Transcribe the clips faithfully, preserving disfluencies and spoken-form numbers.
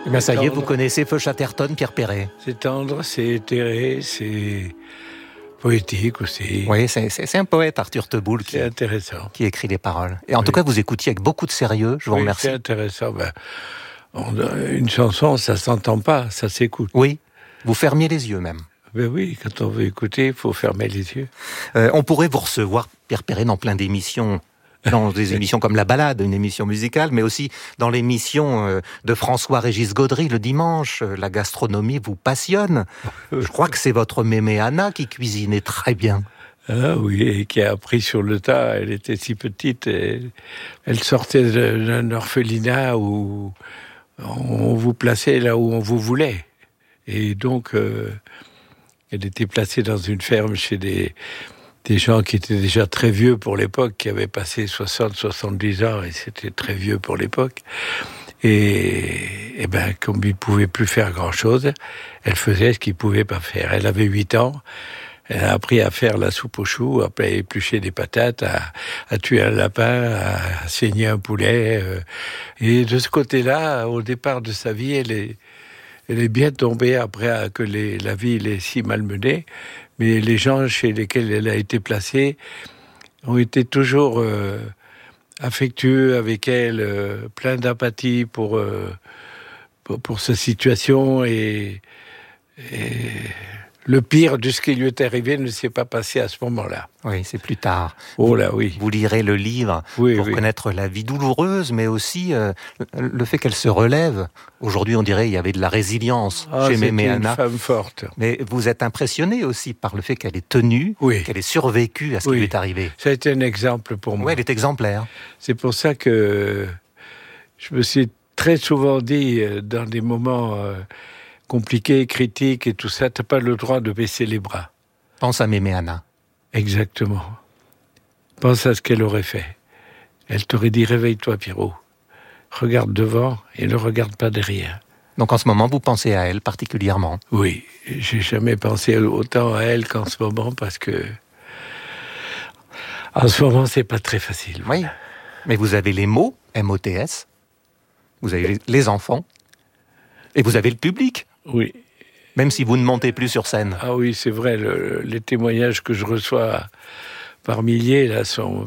Eh bien, ça y est, vous connaissez Feu Chatterton, Pierre Perret. C'est tendre, c'est éthéré, c'est poétique aussi. Oui, c'est, c'est, c'est un poète, Arthur Teboul, qui, c'est intéressant. qui écrit les paroles. Et en oui. tout cas, vous écoutiez avec beaucoup de sérieux, je vous oui, remercie. C'est intéressant. Ben, on, une chanson, ça s'entend pas, ça s'écoute. Oui, vous fermiez les yeux même. Ben oui, quand on veut écouter, il faut fermer les yeux. Euh, on pourrait vous recevoir, Pierre Perret, dans plein d'émissions, dans des émissions comme La Balade, une émission musicale, mais aussi dans l'émission euh, de François-Régis Gaudry le dimanche. Euh, la gastronomie vous passionne. Je crois que c'est votre mémé Anna qui cuisinait très bien. Ah oui, et qui a appris sur le tas. Elle était si petite. Elle, elle sortait d'un orphelinat où on vous plaçait là où on vous voulait. Et donc, euh, elle était placée dans une ferme chez des... des gens qui étaient déjà très vieux pour l'époque, qui avaient passé soixante, soixante-dix ans, et c'était très vieux pour l'époque. Et, et ben, comme ils ne pouvaient plus faire grand-chose, elle faisait ce qu'ils ne pouvaient pas faire. Elle avait huit ans, elle a appris à faire la soupe aux choux, à éplucher des patates, à, à tuer un lapin, à saigner un poulet. Euh, et de ce côté-là, au départ de sa vie, elle est, elle est bien tombée après que les, la vie l'ait si malmenée. Mais les gens chez lesquels elle a été placée ont été toujours euh, affectueux avec elle, euh, plein d'empathie pour, euh, pour, pour sa situation. Et, et le pire de ce qui lui est arrivé ne s'est pas passé à ce moment-là. Oui, c'est plus tard. Oh là, oui. Vous lirez le livre oui, pour oui. connaître la vie douloureuse, mais aussi euh, le fait qu'elle se relève. Aujourd'hui, on dirait qu'il y avait de la résilience ah, chez Mémé Anna. C'est une femme forte. Mais vous êtes impressionné aussi par le fait qu'elle ait tenu, oui. qu'elle ait survécu à ce oui. qui lui est arrivé. Ça a été un exemple pour moi. Oui, elle est exemplaire. C'est pour ça que je me suis très souvent dit, dans des moments euh, compliqués, critiques et tout ça, t'as pas le droit de baisser les bras. Pense à Mémé Anna. Exactement. Pense à ce qu'elle aurait fait. Elle t'aurait dit, réveille-toi, Pierrot. Regarde devant et ne regarde pas derrière. Donc en ce moment, vous pensez à elle particulièrement? Oui, j'ai jamais pensé autant à elle qu'en ce moment parce que en ce moment, c'est pas très facile. Oui, mais vous avez les mots, M O T S, vous avez les enfants, et vous avez le public. Oui. Même si vous ne montez plus sur scène. Ah oui, c'est vrai, le, les témoignages que je reçois par milliers, là, sont...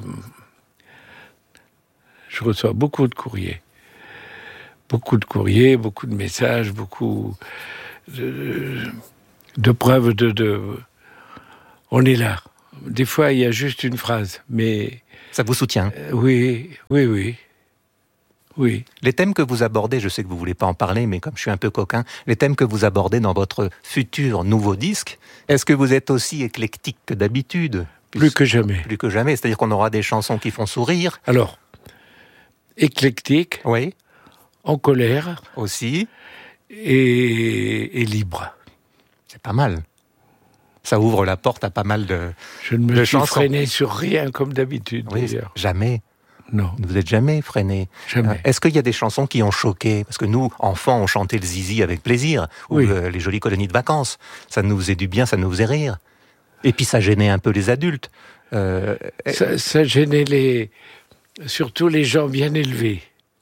Je reçois beaucoup de courriers. Beaucoup de courriers, beaucoup de messages, beaucoup de, de preuves de, de... On est là. Des fois, il y a juste une phrase, mais... Ça vous soutient? euh, Oui, oui, oui. Oui. Les thèmes que vous abordez, je sais que vous ne voulez pas en parler, mais comme je suis un peu coquin, les thèmes que vous abordez dans votre futur nouveau disque, est-ce que vous êtes aussi éclectique que d'habitude? Plus que jamais. Plus que jamais, c'est-à-dire qu'on aura des chansons qui font sourire. Alors, éclectique, oui, en colère, aussi, et, et libre. C'est pas mal. Ça ouvre la porte à pas mal de Je ne me de suis chansons. freiné sur rien comme d'habitude, Oui, d'ailleurs. jamais. Non. Vous n'êtes jamais freiné. Jamais. Est-ce qu'il y a des chansons qui ont choqué? Parce que nous, enfants, on chantait le zizi avec plaisir, oui. ou euh, les jolies colonies de vacances. Ça nous faisait du bien, ça nous faisait rire. Et puis ça gênait un peu les adultes. Euh... Ça, ça gênait les... surtout les gens bien élevés.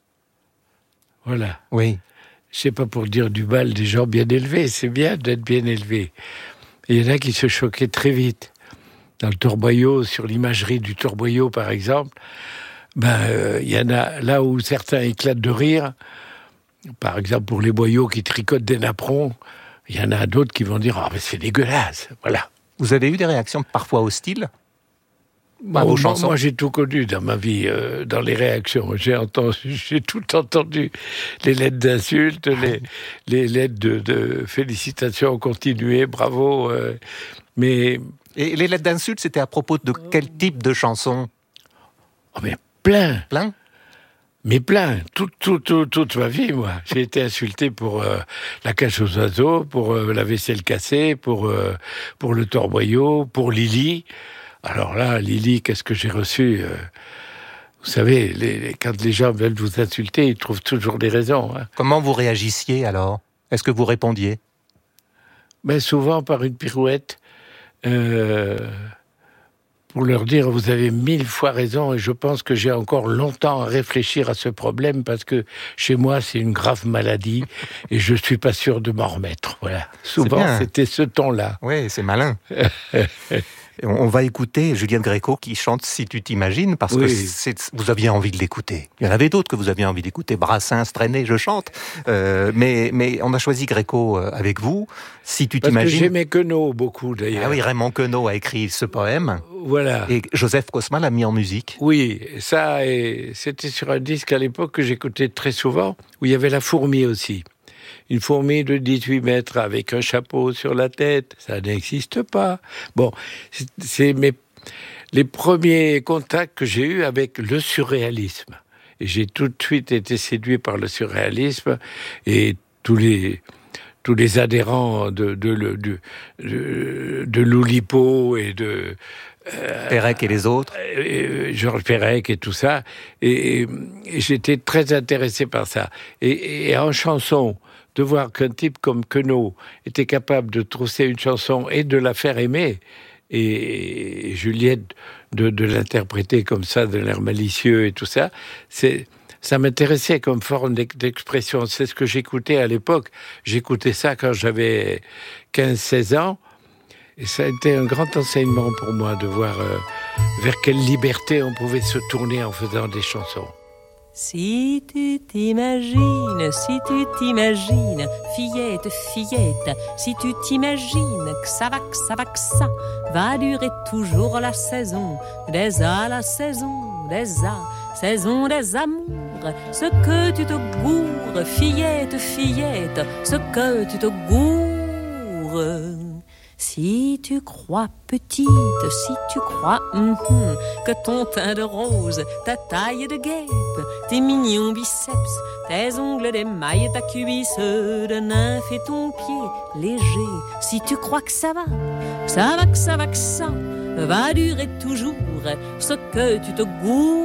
Voilà. Oui. C'est pas pour dire du mal des gens bien élevés, c'est bien d'être bien élevé. Et il y en a qui se choquaient très vite. Dans le torboyau, sur l'imagerie du torboyau, par exemple, ben, euh, il y en a là où certains éclatent de rire. Par exemple, pour les boyaux qui tricotent des napperons, il y en a d'autres qui vont dire « Ah, oh, mais c'est dégueulasse !» Voilà. Vous avez eu des réactions parfois hostiles à Oh, vos moi, chansons? moi, j'ai tout connu dans ma vie, euh, dans les réactions. J'ai entendu, j'ai tout entendu. Les lettres d'insultes, les, les lettres de, de félicitations continuées, bravo. Euh, mais... Et les lettres d'insultes, c'était à propos de quel type de chansons? Oh, mais plein. Plein? Mais plein. Tout, tout, tout, toute ma vie, moi. J'ai été insulté pour euh, la cage aux oiseaux, pour euh, la vaisselle cassée, pour, euh, pour le torboyau, pour Lily. Alors là, Lily, qu'est-ce que j'ai reçu euh, Vous savez, les, les, quand les gens veulent vous insulter, ils trouvent toujours des raisons. Hein. Comment vous réagissiez alors? Est-ce que vous répondiez? Ben, souvent par une pirouette, euh, pour leur dire, vous avez mille fois raison, et je pense que j'ai encore longtemps à réfléchir à ce problème, parce que chez moi, c'est une grave maladie, et je suis pas sûr de m'en remettre. Voilà. Souvent, c'était ce ton-là. Oui, c'est malin. On va écouter Juliette Gréco qui chante « Si tu t'imagines » parce oui. que c'est, vous aviez envie de l'écouter. Il y en avait d'autres que vous aviez envie d'écouter. Brassens, Trenet, je chante. Euh, mais, mais on a choisi Gréco avec vous. « Si tu parce t'imagines » Parce que j'aimais Queneau beaucoup d'ailleurs. Ah oui, Raymond Queneau a écrit ce poème. Voilà. Et Joseph Cosma l'a mis en musique. Oui, ça, et c'était sur un disque à l'époque que j'écoutais très souvent, où il y avait La Fourmi aussi. Une fourmi de dix-huit mètres avec un chapeau sur la tête, ça n'existe pas. Bon, c'est, c'est mes, les premiers contacts que j'ai eus avec le surréalisme. Et j'ai tout de suite été séduit par le surréalisme et tous les, tous les adhérents de, de, de, de, de, de Loulipo et de... Euh, Perec et les autres. Euh, Georges Perec et tout ça. Et, et, et j'étais très intéressé par ça. Et, et en chanson, de voir qu'un type comme Queneau était capable de trousser une chanson et de la faire aimer, et, et Juliette de, de l'interpréter comme ça, de l'air malicieux et tout ça, c'est, ça m'intéressait comme forme d'expression. C'est ce que j'écoutais à l'époque. J'écoutais ça quand j'avais quinze seize ans, et ça a été un grand enseignement pour moi de voir euh, vers quelle liberté on pouvait se tourner en faisant des chansons. Si tu t'imagines, si tu t'imagines, fillette, fillette, si tu t'imagines que ça va, que ça va, que ça va durer toujours la saison des A, la saison des A, saison des amours, ce que tu te gourres, fillette, fillette, ce que tu te gourres. Si tu crois petite, si tu crois mm-hmm, que ton teint de rose, ta taille de guêpe, tes mignons biceps, tes ongles d'émail, ta cuisse de nymphe et ton pied léger, si tu crois que ça va, que ça va, que ça va, que ça va durer toujours, ce que tu te goûtes.